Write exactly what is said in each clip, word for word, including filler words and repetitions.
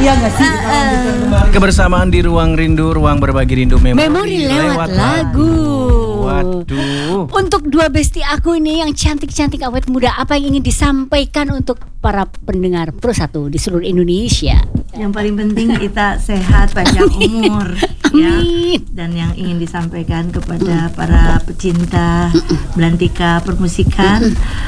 Iya nggak sih? Kita lanjutkan kembali Kebersamaan di Ruang Rindu, ruang berbagi rindu memori, Memori lewat lagu. Waduh. Untuk dua besti aku ini yang cantik-cantik awet muda, apa yang ingin disampaikan untuk para pendengar Pro satu di seluruh Indonesia? Yang paling penting kita sehat, panjang umur, ya. Amin. Dan yang ingin disampaikan kepada para pecinta belantika permusikan,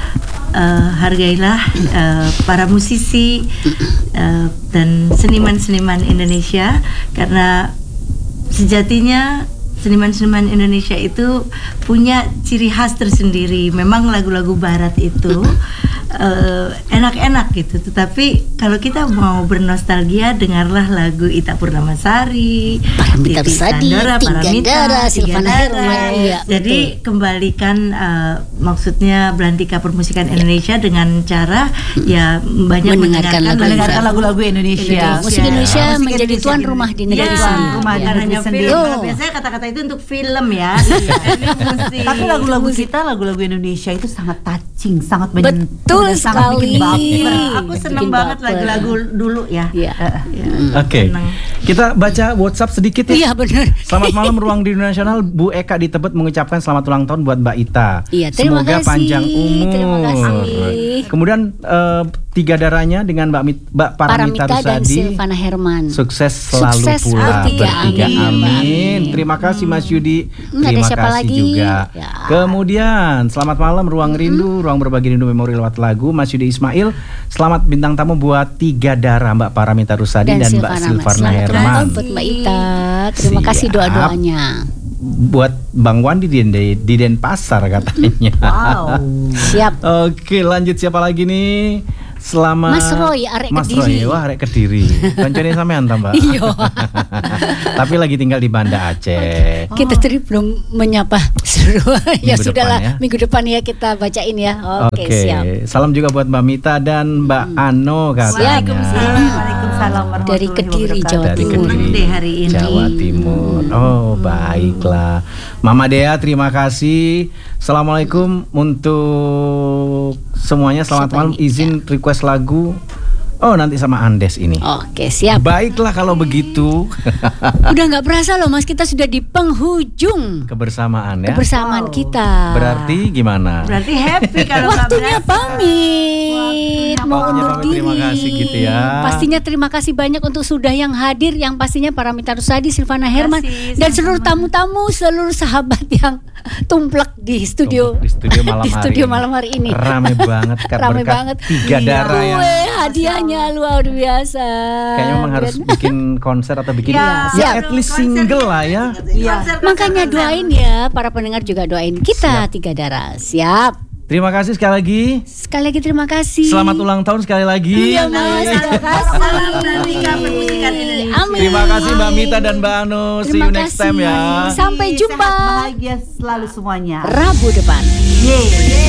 uh, hargailah uh, para musisi uh, dan seniman-seniman Indonesia, karena sejatinya seniman-seniman Indonesia itu punya ciri khas tersendiri. Memang lagu-lagu barat itu uh, enak-enak gitu, tetapi kalau kita mau bernostalgia, dengarlah lagu Ita Purnamasari, Paramita Titi Rusady, Sandora, Tiga Paramita, Dara, Tiga Silvana Dara. Herman. Iya, Jadi betul. kembalikan uh, maksudnya belantika permusikan Indonesia dengan cara ya banyak Mendengarkan mendengarkan lagu- mendengarkan lagu-lagu Indonesia. Musik Indonesia Musik menjadi Indonesia tuan ini. rumah di Iya, negeri tuan sendiri. rumah bukan di hanya negeri film. sendiri. Kalau biasanya kata-kata itu untuk film ya. Ini musik. Tapi lagu-lagu kita, lagu-lagu Indonesia itu sangat touching, sangat menyentuh, Betul dan sangat bikin sekali. baper. Aku Bikin seneng banget baper. lagu-lagu dulu ya. Iya. Ya. Oke, Seneng. kita baca WhatsApp sedikit ya. Iya benar. Selamat malam Ruang Rindu Nasional. Bu Eka di Tebet mengucapkan selamat ulang tahun buat Mbak Ita. Iya, terima Semoga kasih. panjang umur. Terima kasih. Kemudian eh, tiga darahnya dengan Mbak, Mit- Mbak Paramita, Paramita dan Rusady. Silvana Herman. Sukses selalu Sukses pula bertiga, bertiga. amin. Amin. Amin. Terima kasih Mas Yudi. Hmm, ada Terima siapa kasih lagi? juga. Ya. Kemudian selamat malam Ruang Rindu, ruang berbagi rindu memori lewat lagu. Mas Yudi Ismail. Selamat bintang tamu buat tiga darah Mbak Paramita Rusady dan, Mbak Silvana Selamat ulang Herman. tahun buat Mbak Ita. Terima kasih Siap. doa-doanya. Buat Bang Wandi di, di, di Denpasar katanya. Wow. Siap. Oke, lanjut siapa lagi nih? Selamat Mas Roy, arek Mas Kediri. Roy, wah arek Kediri. Kancane sampean ta, Mbak? Iya. Tapi lagi tinggal di Banda Aceh. Kita tadi belum menyapa seluruh. Ya Minggu sudahlah, depan ya. minggu depan ya kita bacain ya. Oke, Oke, siap. salam juga buat Mbak Mita dan Mbak Ano katanya. Waalaikumsalam. Waalaikumsalam warahmatullahi Dari Kediri, wabarakatuh. Jawa Dari Timur. Seneng deh hari ini. Jawa Timur. Oh, baiklah. Mama Dea, terima kasih. Assalamualaikum untuk semuanya. Selamat Siapa malam. ini? Izin request lagu. Oh, nanti sama Andes ini. Oke, siap. Baiklah kalau begitu. Udah nggak berasa loh Mas, kita sudah di penghujung Kebersamaan ya. kebersamaan Wow. kita. Berarti gimana? Berarti happy kalau nggak Waktunya berasa. pamit, mau Waktunya undur pamit, diri. terima kasih gitu ya. Pastinya terima kasih banyak untuk sudah yang hadir, yang pastinya Paramita Rusady, Silvana Herman, kasih, dan seluruh sama-sama. tamu-tamu, seluruh sahabat yang tumplek di studio. Di studio malam Di hari studio ini. malam hari ini. Rame banget kan, Rame berkat banget. tiga Iya. darah yang Kue hadiahnya luar biasa. kayaknya memang harus bikin konser atau bikin Ya, ya, siap. at least Konser single kita, lah ya. Iya. Makanya doain ya, para pendengar juga doain kita Siap. tiga darah. Siap. Terima kasih sekali lagi. Sekali lagi terima kasih. Selamat ulang tahun sekali lagi. Iya Mas, terima kasih. Salam belantika permusikan Indonesia. Amin. Terima kasih Mbak Mita dan Mbak Anu. See Terima you next time kasih. ya. Sampai Sehat, jumpa bahagia selalu semuanya. Rabu depan. Yeay.